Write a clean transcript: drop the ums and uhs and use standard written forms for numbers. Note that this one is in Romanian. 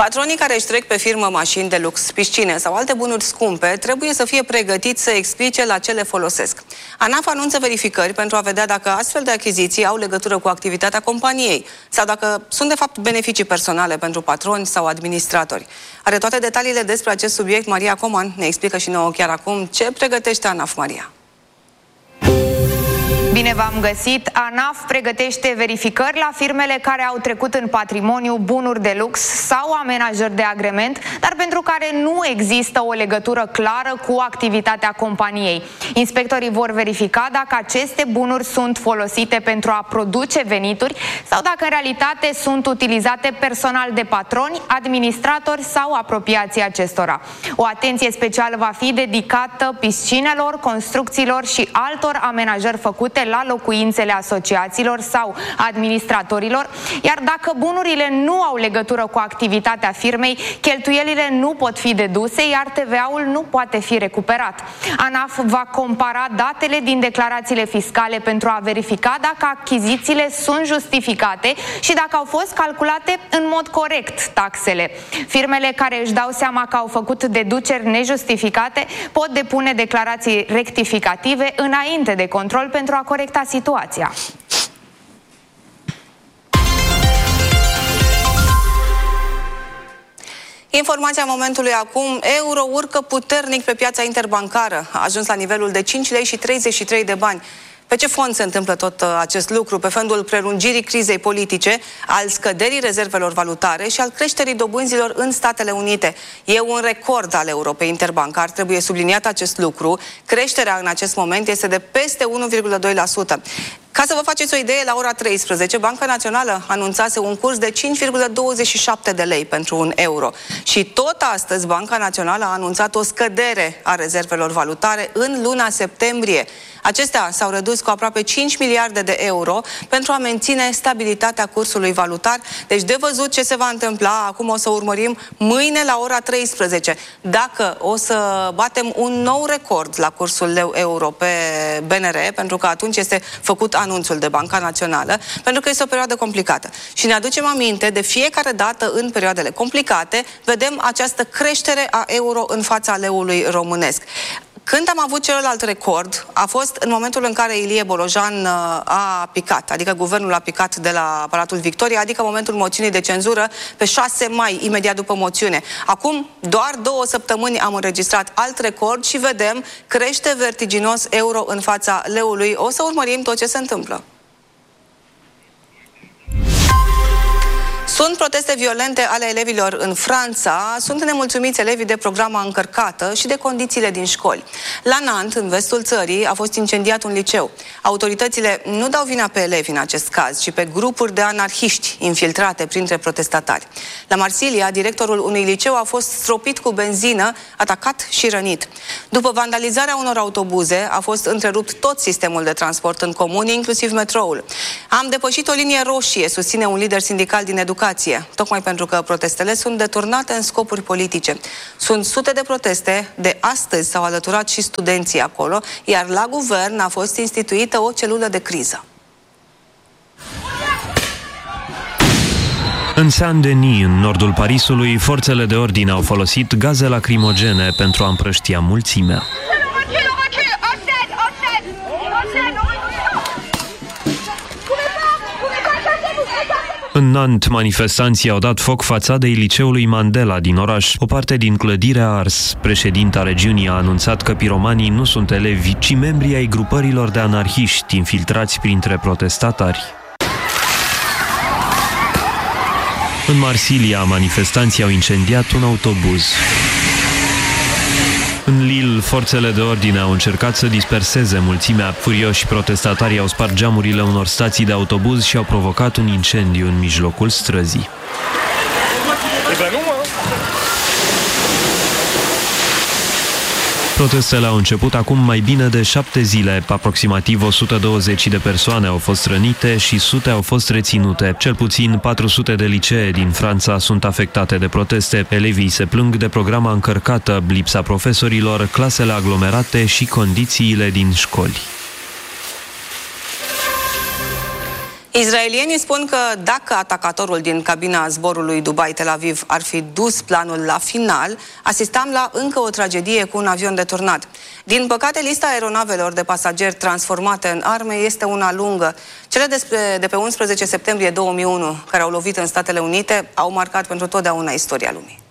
Patronii care își trec pe firmă mașini de lux, piscine sau alte bunuri scumpe trebuie să fie pregătiți să explice la ce le folosesc. ANAF anunță verificări pentru a vedea dacă astfel de achiziții au legătură cu activitatea companiei sau dacă sunt de fapt beneficii personale pentru patroni sau administratori. Are toate detaliile despre acest subiect Maria Coman. Ne explică și nouă chiar acum ce pregătește ANAF, Maria. Bine v-am găsit! ANAF pregătește verificări la firmele care au trecut în patrimoniu bunuri de lux sau amenajări de agrement, dar pentru care nu există o legătură clară cu activitatea companiei. Inspectorii vor verifica dacă aceste bunuri sunt folosite pentru a produce venituri sau dacă în realitate sunt utilizate personal de patroni, administratori sau apropiații acestora. O atenție specială va fi dedicată piscinelor, construcțiilor și altor amenajări făcute la locuințele asociațiilor sau administratorilor, iar dacă bunurile nu au legătură cu activitatea firmei, cheltuielile nu pot fi deduse, iar TVA-ul nu poate fi recuperat. ANAF va compara datele din declarațiile fiscale pentru a verifica dacă achizițiile sunt justificate și dacă au fost calculate în mod corect taxele. Firmele care își dau seama că au făcut deduceri nejustificate pot depune declarații rectificative înainte de control pentru a corecta situația. Informația momentului acum: euro urcă puternic pe piața interbancară. A ajuns la nivelul de 5 lei și 33 de bani. Pe ce fond se întâmplă tot acest lucru? Pe fondul prelungirii crizei politice, al scăderii rezervelor valutare și al creșterii dobânzilor în Statele Unite. E un record al euro pe interbancar, trebuie subliniat acest lucru. Creșterea în acest moment este de peste 1,2%. Ca să vă faceți o idee, la ora 13, Banca Națională anunțase un curs de 5,27 de lei pentru un euro. Și tot astăzi Banca Națională a anunțat o scădere a rezervelor valutare în luna septembrie. Acestea s-au redus cu aproape 5 miliarde de euro pentru a menține stabilitatea cursului valutar. Deci de văzut ce se va întâmpla. Acum o să urmărim mâine la ora 13 dacă o să batem un nou record la cursul leu-euro pe BNR, pentru că atunci este făcut anunțul de Banca Națională, pentru că este o perioadă complicată. Și ne aducem aminte, de fiecare dată în perioadele complicate vedem această creștere a euro în fața leului românesc. Când am avut celălalt record a fost în momentul în care Ilie Bolojan a picat, adică guvernul a picat de la Palatul Victoriei, adică momentul moțiunii de cenzură pe 6 mai, imediat după moțiune. Acum, doar 2 săptămâni am înregistrat alt record și vedem, crește vertiginos euro în fața leului. O să urmărim tot ce se întâmplă. Sunt proteste violente ale elevilor în Franța. Sunt nemulțumiți elevii de programa încărcată și de condițiile din școli. La Nantes, în vestul țării, a fost incendiat un liceu. Autoritățile nu dau vina pe elevi în acest caz, ci pe grupuri de anarhiști infiltrate printre protestatari. La Marsilia, directorul unui liceu a fost stropit cu benzină, atacat și rănit. După vandalizarea unor autobuze, a fost întrerupt tot sistemul de transport în comun, inclusiv metroul. Am depășit o linie roșie, susține un lider sindical din educație, tocmai pentru că protestele sunt deturnate în scopuri politice. Sunt sute de proteste, de astăzi s-au alăturat și studenții acolo, iar la guvern a fost instituită o celulă de criză. În Saint-Denis, în nordul Parisului, forțele de ordine au folosit gaze lacrimogene pentru a împrăștia mulțimea. În Nantes, manifestanții au dat foc fațadei liceului Mandela din oraș. O parte din clădire a ars. Președinta regiunii a anunțat că piromanii nu sunt elevi, ci membri ai grupărilor de anarhiști infiltrați printre protestatari. În Marsilia, manifestanții au incendiat un autobuz. În Lille, forțele de ordine au încercat să disperseze mulțimea. Furioși protestatarii au spart geamurile unor stații de autobuz și au provocat un incendiu în mijlocul străzii. Protestele au început acum mai bine de 7 zile. Aproximativ 120 de persoane au fost rănite și sute au fost reținute. Cel puțin 400 de licee din Franța sunt afectate de proteste. Elevii se plâng de programa încărcată, lipsa profesorilor, clasele aglomerate și condițiile din școli. Israelienii spun că dacă atacatorul din cabina zborului Dubai-Tel Aviv ar fi dus planul la final, asistam la încă o tragedie cu un avion deturnat. Din păcate, lista aeronavelor de pasageri transformate în arme este una lungă. Cele de pe 11 septembrie 2001, care au lovit în Statele Unite, au marcat pentru totdeauna istoria lumii.